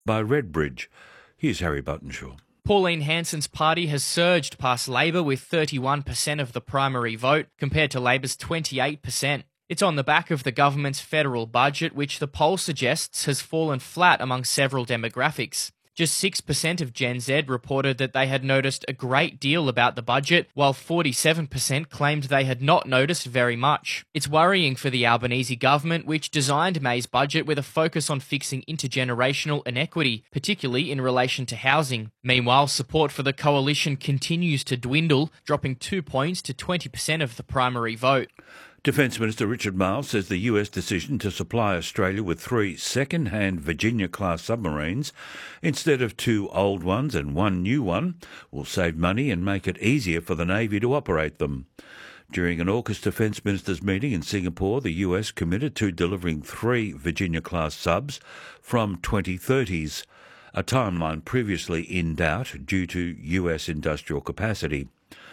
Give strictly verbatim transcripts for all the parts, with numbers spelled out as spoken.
by Redbridge. Here's Harry Buttonshaw. Pauline Hanson's party has surged past Labor with thirty-one percent of the primary vote, compared to Labor's twenty-eight percent. It's on the back of the government's federal budget, which the poll suggests has fallen flat among several demographics. Just six percent of Gen Z reported that they had noticed a great deal about the budget, while forty-seven percent claimed they had not noticed very much. It's worrying for the Albanese government, which designed May's budget with a focus on fixing intergenerational inequity, particularly in relation to housing. Meanwhile, support for the coalition continues to dwindle, dropping two points to twenty percent of the primary vote. Defence Minister Richard Marles says the U S decision to supply Australia with three second-hand Virginia-class submarines instead of two old ones and one new one will save money and make it easier for the Navy to operate them. During an AUKUS Defence Ministers meeting in Singapore, the U S committed to delivering three Virginia-class subs from twenty thirties, a timeline previously in doubt due to U S industrial capacity.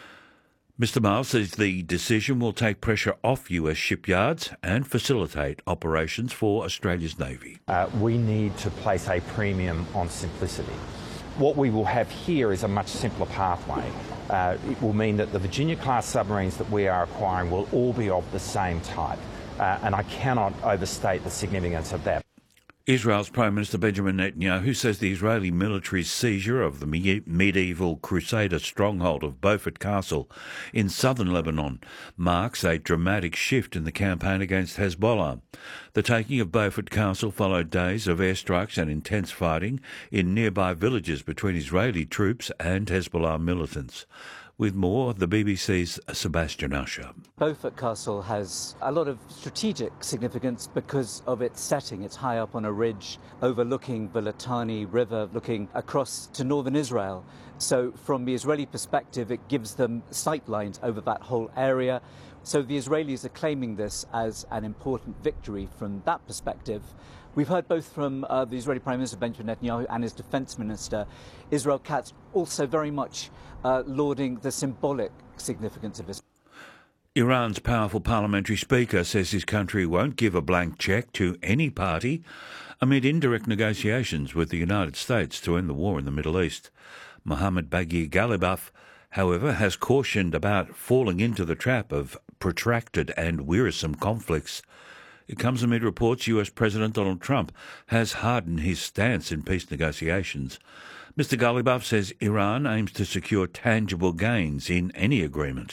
Mister Marles says the decision will take pressure off U S shipyards and facilitate operations for Australia's Navy. Uh, we need to place a premium on simplicity. What we will have here is a much simpler pathway. Uh, it will mean that the Virginia-class submarines that we are acquiring will all be of the same type, uh, and I cannot overstate the significance of that. Israel's Prime Minister Benjamin Netanyahu says the Israeli military's seizure of the me- medieval Crusader stronghold of Beaufort Castle in southern Lebanon marks a dramatic shift in the campaign against Hezbollah. The taking of Beaufort Castle followed days of airstrikes and intense fighting in nearby villages between Israeli troops and Hezbollah militants. With more, the B B C's Sebastian Usher. Beaufort Castle has a lot of strategic significance because of its setting. It's high up on a ridge overlooking the Litani River, looking across to northern Israel. So from the Israeli perspective, it gives them sight lines over that whole area. So the Israelis are claiming this as an important victory from that perspective. We've heard both from uh, the Israeli Prime Minister Benjamin Netanyahu and his Defence Minister Israel Katz also very much uh, lauding the symbolic significance of this. Iran's powerful parliamentary speaker says his country won't give a blank cheque to any party amid indirect negotiations with the United States to end the war in the Middle East. Mohammad Bagher Ghalibaf, however, has cautioned about falling into the trap of protracted and wearisome conflicts. It comes amid reports U S President Donald Trump has hardened his stance in peace negotiations. Mister Ghalibaf says Iran aims to secure tangible gains in any agreement.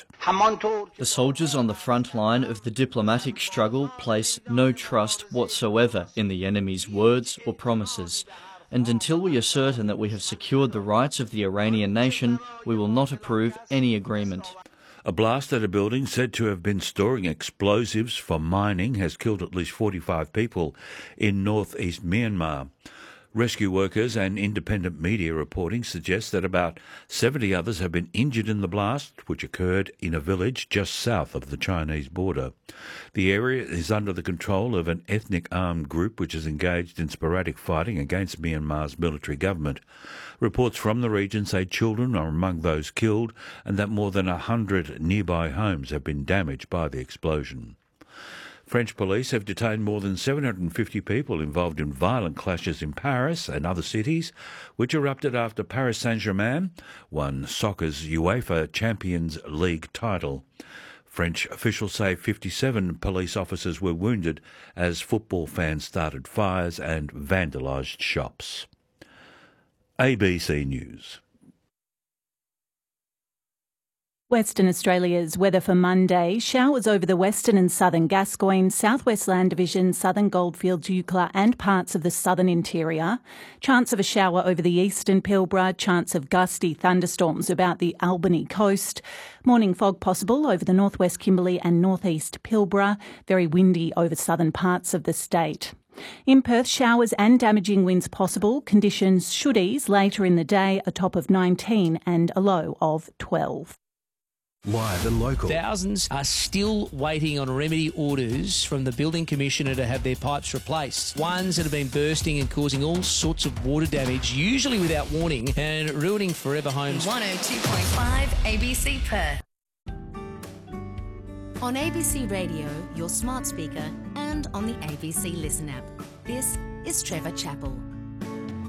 The soldiers on the front line of the diplomatic struggle place no trust whatsoever in the enemy's words or promises. And until we are certain that we have secured the rights of the Iranian nation, we will not approve any agreement. A blast at a building said to have been storing explosives for mining has killed at least forty-five people in northeast Myanmar. Rescue workers and independent media reporting suggest that about seventy others have been injured in the blast, which occurred in a village just south of the Chinese border. The area is under the control of an ethnic armed group which is engaged in sporadic fighting against Myanmar's military government. Reports from the region say children are among those killed and that more than a hundred nearby homes have been damaged by the explosion. French police have detained more than seven hundred fifty people involved in violent clashes in Paris and other cities, which erupted after Paris Saint-Germain won soccer's UEFA Champions League title. French officials say fifty-seven police officers were wounded as football fans started fires and vandalised shops. A B C News. Western Australia's weather for Monday. Showers over the western and southern Gascoyne, southwest Land Division, southern Goldfields, Eucla and parts of the southern interior. Chance of a shower over the eastern Pilbara. Chance of gusty thunderstorms about the Albany coast. Morning fog possible over the northwest Kimberley and northeast Pilbara. Very windy over southern parts of the state. In Perth, showers and damaging winds possible. Conditions should ease later in the day, a top of nineteen and a low of twelve. Live and local. Thousands are still waiting on remedy orders from the Building Commissioner to have their pipes replaced. Ones that have been bursting and causing all sorts of water damage, usually without warning, and ruining forever homes. one oh two point five A B C Perth. On A B C Radio, your smart speaker, and on the A B C Listen app. This is Trevor Chappell.